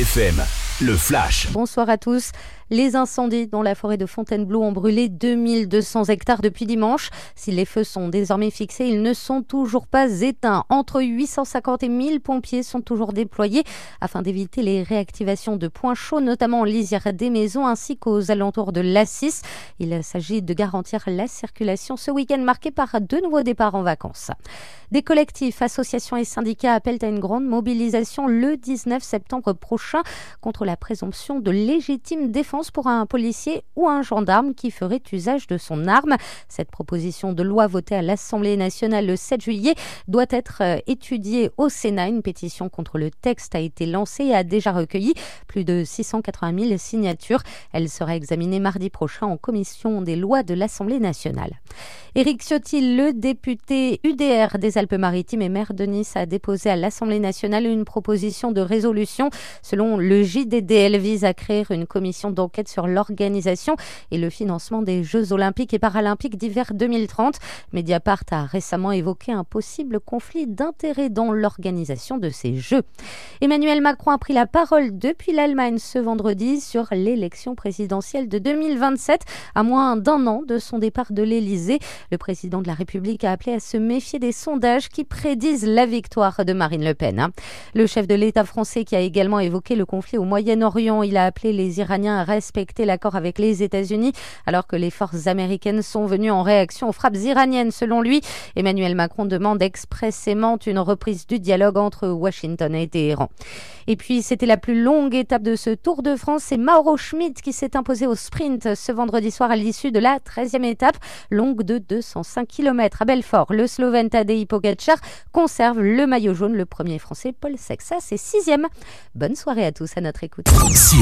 FM, le flash. Bonsoir à tous. Les incendies dans la forêt de Fontainebleau ont brûlé 2200 hectares depuis dimanche. Si les feux sont désormais fixés, ils ne sont toujours pas éteints. Entre 850 et 1000 pompiers sont toujours déployés afin d'éviter les réactivations de points chauds, notamment en lisière des maisons ainsi qu'aux alentours de l'A6. Il s'agit de garantir la circulation ce week-end marqué par de nouveaux départs en vacances. Des collectifs, associations et syndicats appellent à une grande mobilisation le 19 septembre prochain contre la présomption de légitime défense pour un policier ou un gendarme qui ferait usage de son arme. Cette proposition de loi votée à l'Assemblée nationale le 7 juillet doit être étudiée au Sénat. Une pétition contre le texte a été lancée et a déjà recueilli plus de 680 000 signatures. Elle sera examinée mardi prochain en commission des lois de l'Assemblée nationale. Éric Ciotti, le député UDR des Alpes-Maritimes et maire de Nice, a déposé à l'Assemblée nationale une proposition de résolution. Selon le JDD, elle vise à créer une commission d'enquête sur l'organisation et le financement des Jeux olympiques et paralympiques d'hiver 2030. Mediapart a récemment évoqué un possible conflit d'intérêts dans l'organisation de ces Jeux. Emmanuel Macron a pris la parole depuis l'Allemagne ce vendredi sur l'élection présidentielle de 2027, à moins d'un an de son départ de l'Élysée. Le président de la République a appelé à se méfier des sondages qui prédisent la victoire de Marine Le Pen. Le chef de l'État français qui a également évoqué le conflit au Moyen-Orient, il a appelé les Iraniens à respecter l'accord avec les États-Unis alors que les forces américaines sont venues en réaction aux frappes iraniennes. Selon lui, Emmanuel Macron demande expressément une reprise du dialogue entre Washington et Téhéran. Et puis, c'était la plus longue étape de ce Tour de France. C'est Mauro Schmid qui s'est imposé au sprint ce vendredi soir à l'issue de la 13e étape, longue de 205 km à Belfort. Le Slovène Tadej Pogačar conserve le maillot jaune. Le premier Français, Paul Sexas, est 6e. Bonne soirée à tous à notre écoute.